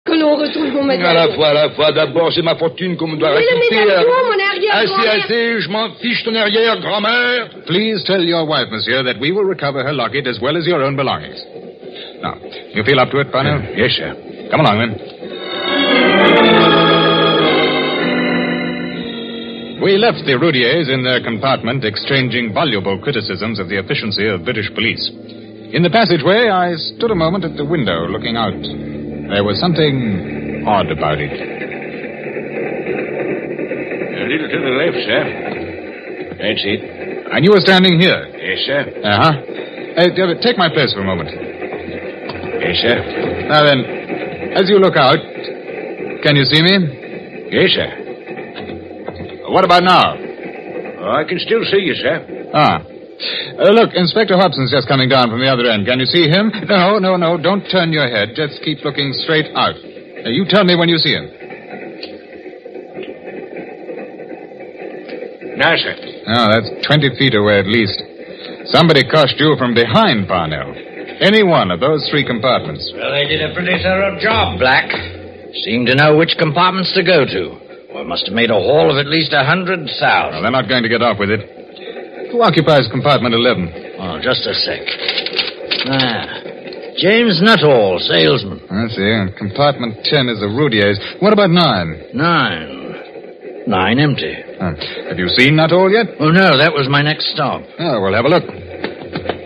Que l'on retrouve mon médaillon. À la fois. D'abord, c'est ma fortune qu'on me doit Mais restituer. le médaillon, mon arrière-grand-mère. Assez, je m'en fiche ton arrière, grand-mère. Please tell your wife, monsieur, that we will recover her locket as well as your own belongings. Now, you feel up to it, Parnell? Yes, sir. Come along, then. We left the Roudiers in their compartment exchanging voluble criticisms of the efficiency of British police. In the passageway, I stood a moment at the window looking out. There was something odd about it. A little to the left, sir. That's it. And you were standing here? Yes, sir. Uh-huh. Take my place for a moment. Yes, sir. Now then, as you look out, can you see me? Yes, sir. What about now? Oh, I can still see you, sir. Look, Inspector Hobson's just coming down from the other end. Can you see him? No. Don't turn your head. Just keep looking straight out. You tell me when you see him. Now, sir. Oh, that's 20 feet away at least. Somebody crossed you from behind, Parnell. Any one of those three compartments. Well, they did a pretty thorough job, Black. Seemed to know which compartments to go to. Well, must have made a haul of at least 100,000. Well, they're not going to get off with it. Who occupies compartment 11? Oh, just a sec. James Nuttall, salesman. I see. And compartment 10 is the Roudiers. What about 9? 9 empty. Have you seen Nuttall yet? Oh, no, that was my next stop. Oh, we'll have a look.